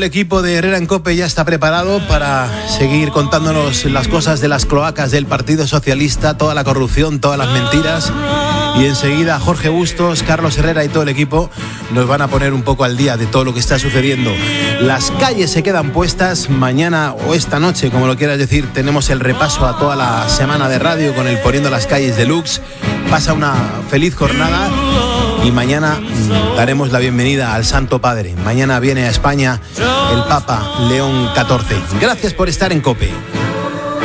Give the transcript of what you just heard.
equipo de Herrera en COPE ya está preparado para seguir contándonos las cosas de las cloacas del Partido Socialista, toda la corrupción, todas las mentiras. Y enseguida Jorge Bustos, Carlos Herrera y todo el equipo nos van a poner un poco al día de todo lo que está sucediendo. Las calles se quedan puestas. Mañana o esta noche, como lo quieras decir, tenemos el repaso a toda la semana de radio con el Poniendo las Calles Deluxe. Pasa una feliz jornada y mañana daremos la bienvenida al Santo Padre. Mañana viene a España el Papa León XIV. Gracias por estar en COPE.